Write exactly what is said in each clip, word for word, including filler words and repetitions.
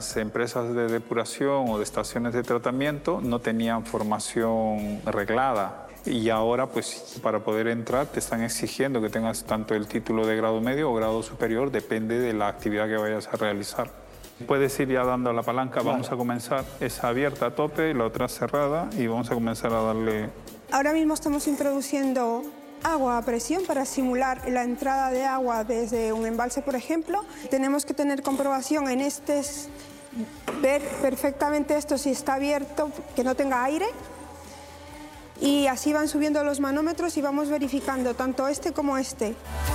las empresas de depuración o de estaciones de tratamiento no tenían formación reglada. Y ahora, pues, para poder entrar te están exigiendo que tengas tanto el título de grado medio o grado superior, depende de la actividad que vayas a realizar. Puedes ir ya dando a la palanca, vamos vale. a comenzar, es abierta a tope, la otra cerrada y vamos a comenzar a darle... Ahora mismo estamos introduciendo agua a presión para simular la entrada de agua desde un embalse, por ejemplo. Tenemos que tener comprobación en este, ver perfectamente esto si está abierto, que no tenga aire. Y así van subiendo los manómetros y vamos verificando tanto este como este.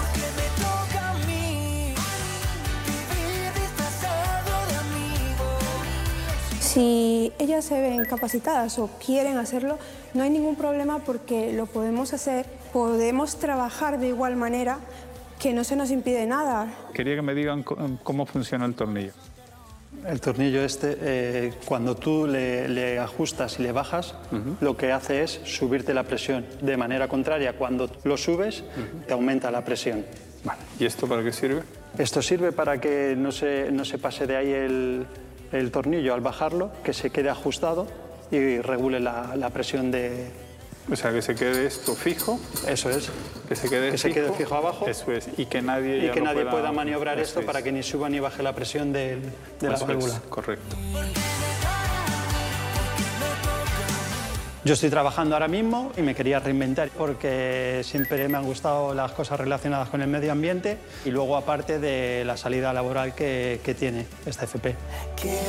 Si ellas se ven capacitadas o quieren hacerlo, no hay ningún problema porque lo podemos hacer, podemos trabajar de igual manera, que no se nos impide nada. Quería que me digan cómo funciona el tornillo. El tornillo este, eh, cuando tú le, le ajustas y le bajas, uh-huh. lo que hace es subirte la presión. De manera contraria, cuando lo subes, uh-huh. te aumenta la presión. Vale. ¿Y esto para qué sirve? Esto sirve para que no se, no se pase de ahí el, el tornillo al bajarlo, que se quede ajustado y regule la, la presión de... O sea, que se quede esto fijo. Eso es. Que se quede, que fijo, se quede fijo abajo. Eso es. Y que nadie, y ya que no nadie pueda, pueda maniobrar esto es. para que ni suba ni baje la presión de, de la válvula. Es, correcto. Yo estoy trabajando ahora mismo y me quería reinventar porque siempre me han gustado las cosas relacionadas con el medio ambiente y luego aparte de la salida laboral que, que tiene esta F P.